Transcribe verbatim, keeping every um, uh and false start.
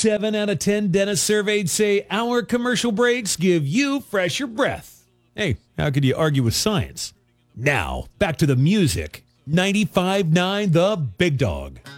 Seven out of ten dentists surveyed say our commercial breaks give you fresher breath. Hey, how could you argue with science? Now, back to the music. ninety-five point nine The Big Dog.